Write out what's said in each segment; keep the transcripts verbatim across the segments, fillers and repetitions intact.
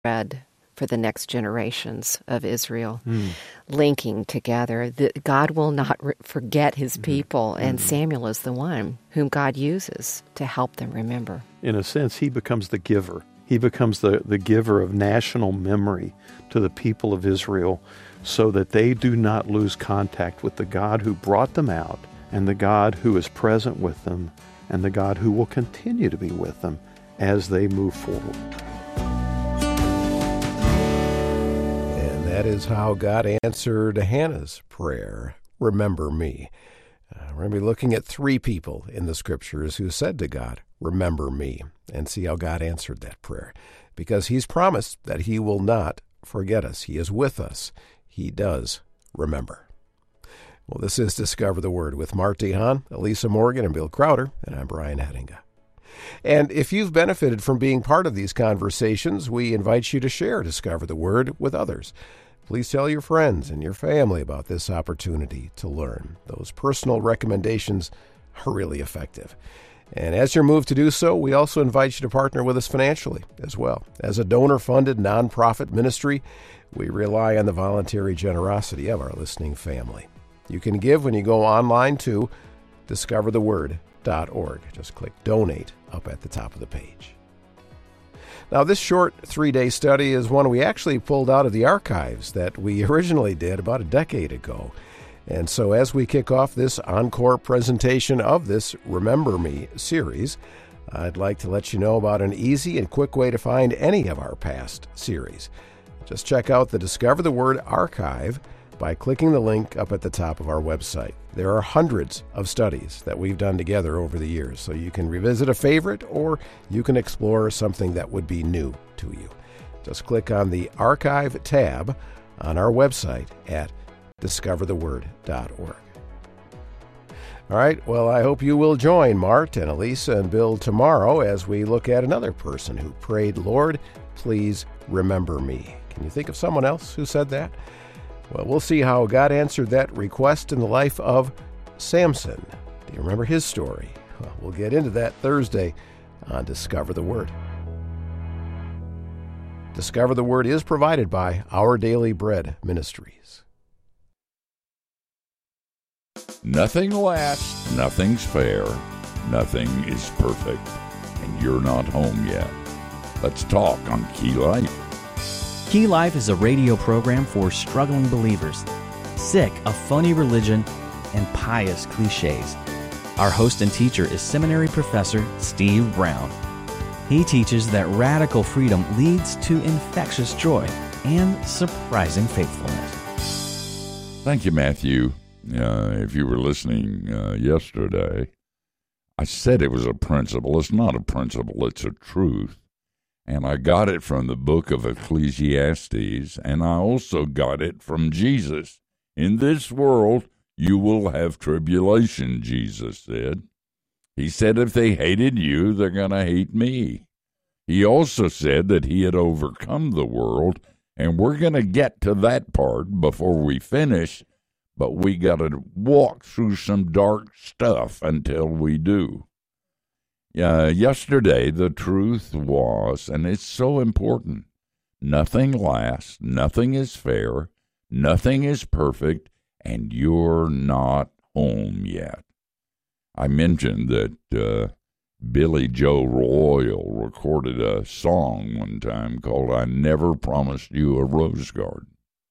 thread for the next generations of Israel, mm. linking together. The, God will not re- forget his mm-hmm. people, and mm-hmm. Samuel is the one whom God uses to help them remember. In a sense, he becomes the giver. He becomes the, the giver of national memory to the people of Israel so that they do not lose contact with the God who brought them out and the God who is present with them and the God who will continue to be with them as they move forward. And that is how God answered Hannah's prayer, "Remember me." Uh, we're going to be looking at three people in the Scriptures who said to God, "Remember me," and see how God answered that prayer. Because he's promised that he will not forget us. He is with us. He does remember. Well, this is Discover the Word with Mart DeHaan, Elisa Morgan, and Bill Crowder, and I'm Brian Hettinga. And if you've benefited from being part of these conversations, we invite you to share Discover the Word with others. Please tell your friends and your family about this opportunity to learn. Those personal recommendations are really effective. And as you're moved to do so, we also invite you to partner with us financially as well. As a donor-funded nonprofit ministry, we rely on the voluntary generosity of our listening family. You can give when you go online to discover the word dot org. Just click Donate up at the top of the page. Now, this short three-day study is one we actually pulled out of the archives that we originally did about a decade ago. And so as we kick off this encore presentation of this Remember Me series, I'd like to let you know about an easy and quick way to find any of our past series. Just check out the Discover the Word archive by clicking the link up at the top of our website. There are hundreds of studies that we've done together over the years, so you can revisit a favorite or you can explore something that would be new to you. Just click on the Archive tab on our website at discover the word dot org. All right, well, I hope you will join Mart and Elisa and Bill tomorrow as we look at another person who prayed, "Lord, please remember me." Can you think of someone else who said that? Well, we'll see how God answered that request in the life of Samson. Do you remember his story? Well, we'll get into that Thursday on Discover the Word. Discover the Word is provided by Our Daily Bread Ministries. Nothing lasts, nothing's fair, nothing is perfect, and you're not home yet. Let's talk on Key Life. Key Life is a radio program for struggling believers, sick of phony religion and pious cliches. Our host and teacher is seminary professor Steve Brown. He teaches that radical freedom leads to infectious joy and surprising faithfulness. Thank you, Matthew. Uh, if you were listening uh, yesterday, I said it was a principle. It's not a principle, it's a truth. And I got it from the book of Ecclesiastes, and I also got it from Jesus. In this world, you will have tribulation, Jesus said. He said if they hated you, they're going to hate me. He also said that he had overcome the world, and we're going to get to that part before we finish, but we got to walk through some dark stuff until we do. Uh, yesterday, the truth was, and it's so important, nothing lasts, nothing is fair, nothing is perfect, and you're not home yet. I mentioned that uh, Billy Joe Royal recorded a song one time called I Never Promised You a Rose Garden.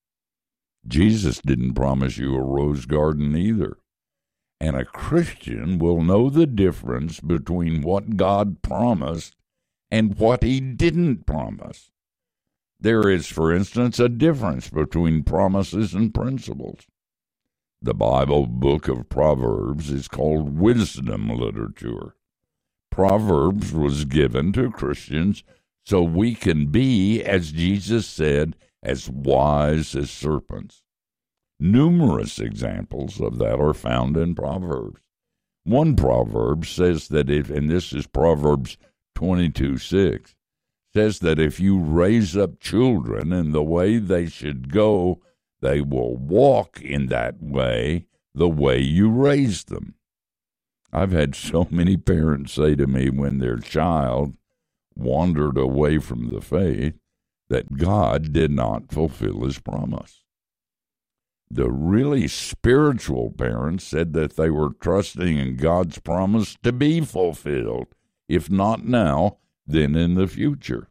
Jesus didn't promise you a rose garden either. And a Christian will know the difference between what God promised and what he didn't promise. There is, for instance, a difference between promises and principles. The Bible book of Proverbs is called wisdom literature. Proverbs was given to Christians so we can be, as Jesus said, as wise as serpents. Numerous examples of that are found in Proverbs. One proverb says that if, and this is Proverbs twenty-two six, says that if you raise up children in the way they should go, they will walk in that way, the way you raised them. I've had so many parents say to me when their child wandered away from the faith, that God did not fulfill his promise. The really spiritual parents said that they were trusting in God's promise to be fulfilled, if not now, then in the future.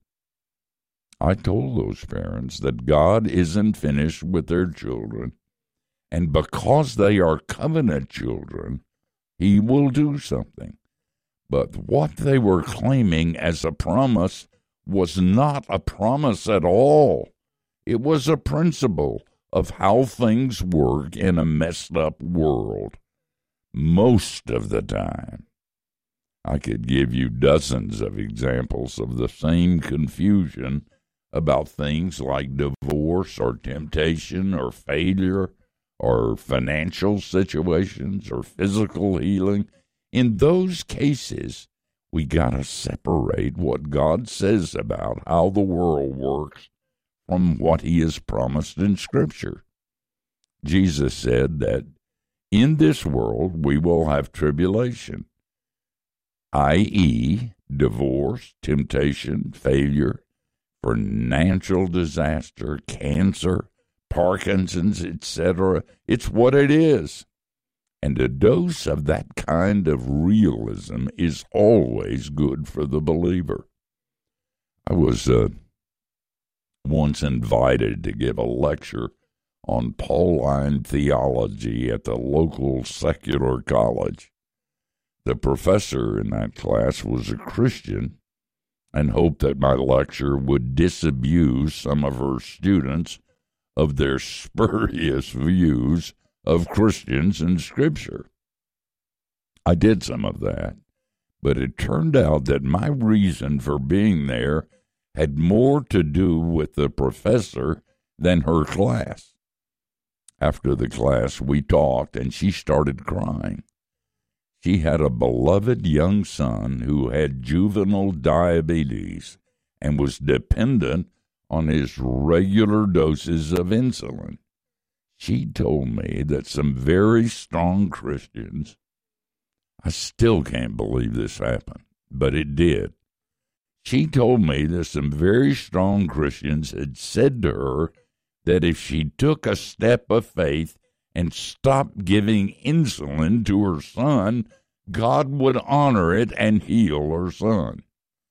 I told those parents that God isn't finished with their children, and because they are covenant children, he will do something. But what they were claiming as a promise was not a promise at all. It was a principle of how things work in a messed up world, most of the time. I could give you dozens of examples of the same confusion about things like divorce or temptation or failure or financial situations or physical healing. In those cases, we got to separate what God says about how the world works from what he has promised in Scripture. Jesus said that in this world we will have tribulation, that is, divorce, temptation, failure, financial disaster, cancer, Parkinson's, et cetera. It's what it is. And a dose of that kind of realism is always good for the believer. I was uh, once invited to give a lecture on Pauline theology at the local secular college. The professor in that class was a Christian and hoped that my lecture would disabuse some of her students of their spurious views of Christians and Scripture. I did some of that, but it turned out that my reason for being there had more to do with the professor than her class. After the class, we talked, and she started crying. She had a beloved young son who had juvenile diabetes and was dependent on his regular doses of insulin. She told me that some very strong Christians, I still can't believe this happened, but it did. She told me that some very strong Christians had said to her that if she took a step of faith and stopped giving insulin to her son, God would honor it and heal her son.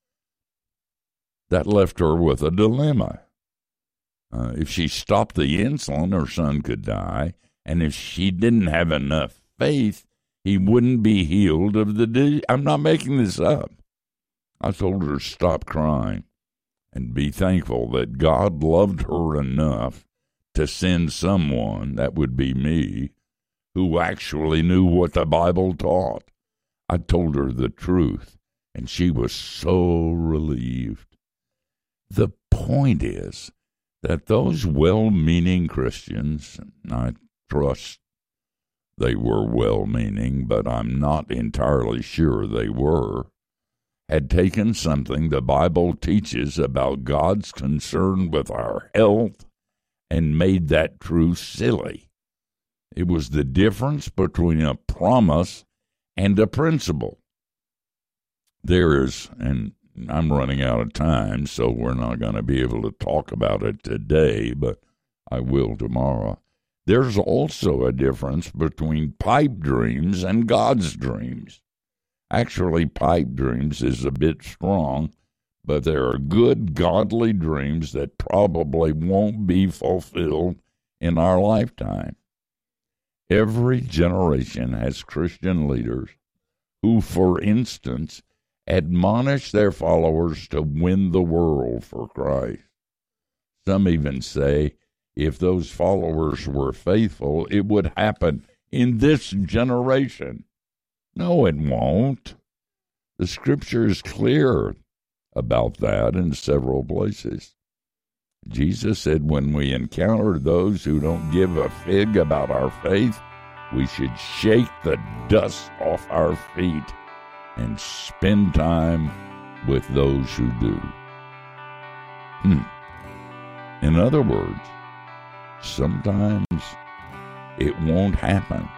That left her with a dilemma. Uh, if she stopped the insulin, her son could die, and if she didn't have enough faith, he wouldn't be healed of the disease. I'm not making this up. I told her to stop crying and be thankful that God loved her enough to send someone, that would be me, who actually knew what the Bible taught. I told her the truth, and she was so relieved. The point is that those well-meaning Christians, and I trust they were well-meaning, but I'm not entirely sure they were, had taken something the Bible teaches about God's concern with our health and made that truth silly. It was the difference between a promise and a principle. There is, and I'm running out of time, so we're not going to be able to talk about it today, but I will tomorrow. There's also a difference between pipe dreams and God's dreams. Actually, pipe dreams is a bit strong, but there are good, godly dreams that probably won't be fulfilled in our lifetime. Every generation has Christian leaders who, for instance, admonish their followers to win the world for Christ. Some even say if those followers were faithful, it would happen in this generation. No, it won't. The Scripture is clear about that in several places. Jesus said when we encounter those who don't give a fig about our faith, we should shake the dust off our feet and spend time with those who do. Hmm. In other words, sometimes it won't happen.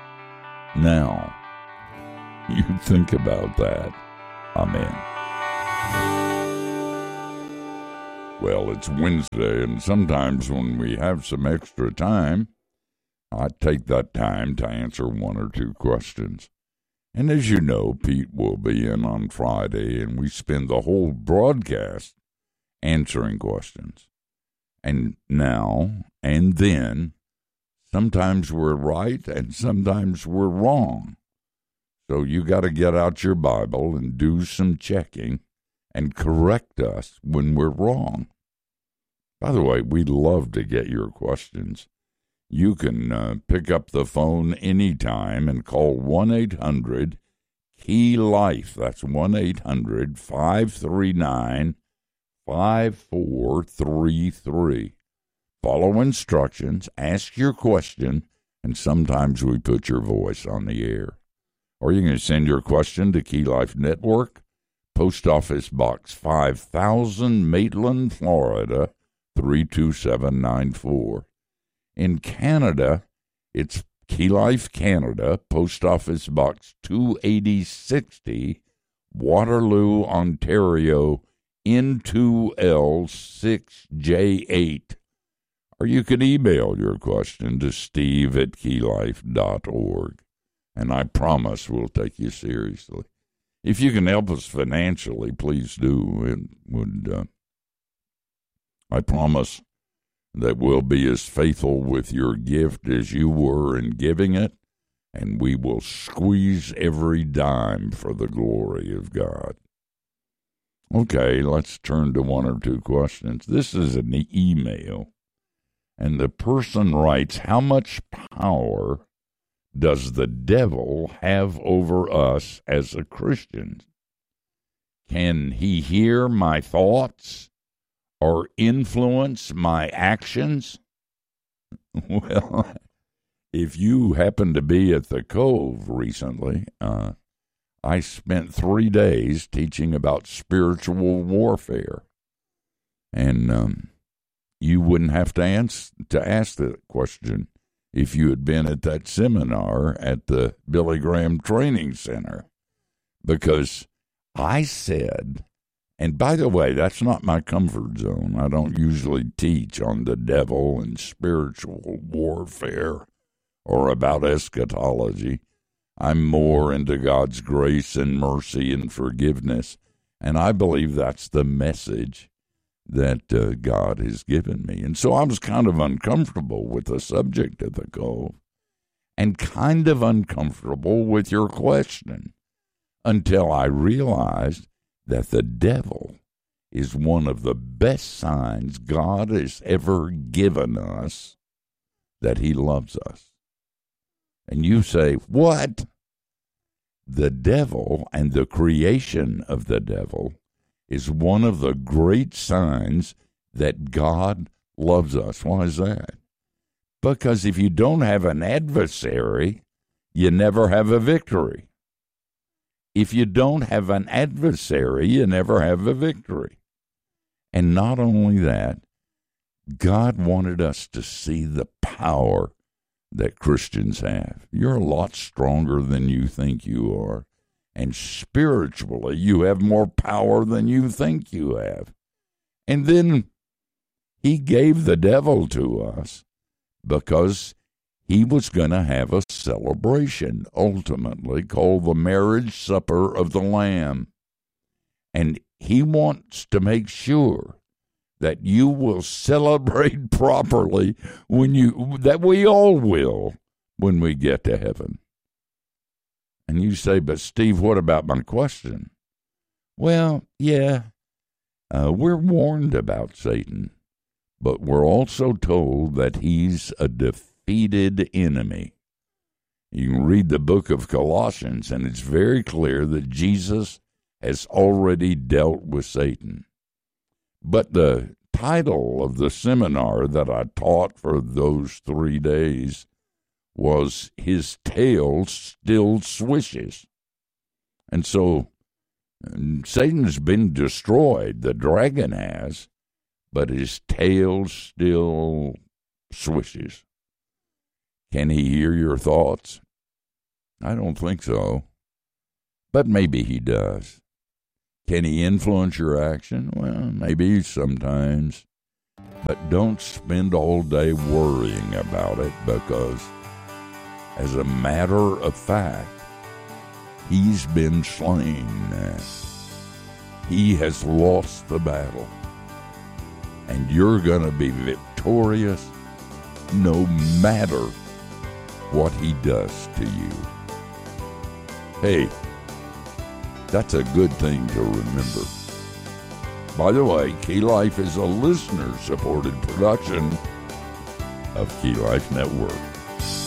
Now, you think about that. Amen. Well, it's Wednesday, and sometimes when we have some extra time, I take that time to answer one or two questions. And as you know, Pete will be in on Friday, and we spend the whole broadcast answering questions. And now and then, sometimes we're right and sometimes we're wrong. So you got to get out your Bible and do some checking and correct us when we're wrong. By the way, we'd love to get your questions. You can uh, pick up the phone anytime and call one eight hundred key life. That's one eight hundred five three nine five four three three. Follow instructions, ask your question, and sometimes we put your voice on the air. Or you can send your question to Key Life Network, Post Office Box five thousand, Maitland, Florida, three two seven nine four. In Canada, it's Key Life Canada, Post Office Box two eighty sixty, Waterloo, Ontario, N two L six J eight. Or you can email your question to steve at key life dot org. And I promise we'll take you seriously. If you can help us financially, please do. It would. Uh, I promise that we'll be as faithful with your gift as you were in giving it, and we will squeeze every dime for the glory of God. Okay, let's turn to one or two questions. This is an e- email, and the person writes, how much power does the devil have over us as a Christian? Can he hear my thoughts or influence my actions? Well, if you happen to be at the Cove recently, uh, I spent three days teaching about spiritual warfare. And um, you wouldn't have to, ans- to ask that question if you had been at that seminar at the Billy Graham Training Center. Because I said, and by the way, that's not my comfort zone. I don't usually teach on the devil and spiritual warfare or about eschatology. I'm more into God's grace and mercy and forgiveness, and I believe that's the message that uh, God has given me. And so I was kind of uncomfortable with the subject of the Cove and kind of uncomfortable with your question until I realized that the devil is one of the best signs God has ever given us that he loves us. And you say, what? The devil and the creation of the devil is one of the great signs that God loves us. Why is that? Because if you don't have an adversary, you never have a victory. If you don't have an adversary, you never have a victory. And not only that, God wanted us to see the power that Christians have. You're a lot stronger than you think you are. And spiritually, you have more power than you think you have. And then he gave the devil to us because he was going to have a celebration, ultimately called the marriage supper of the Lamb. And he wants to make sure that you will celebrate properly when you, that we all will when we get to heaven. And you say, but Steve, what about my question? Well, yeah, uh, we're warned about Satan, but we're also told that he's a defeated enemy. You can read the book of Colossians, and it's very clear that Jesus has already dealt with Satan. But the title of the seminar that I taught for those three days was His Tail Still Swishes. And so Satan's been destroyed, the dragon has, but his tail still swishes. Can he hear your thoughts? I don't think so, but maybe he does. Can he influence your action? Well, maybe sometimes. But don't spend all day worrying about it, because as a matter of fact, he's been slain. He has lost the battle. And you're going to be victorious no matter what he does to you. Hey, that's a good thing to remember. By the way, Key Life is a listener-supported production of Key Life Network.